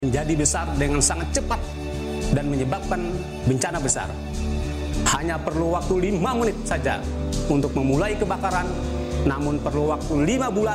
menjadi besar dengan sangat cepat dan menyebabkan bencana besar. Hanya perlu waktu 5 menit saja untuk memulai kebakaran, namun perlu waktu 5 bulan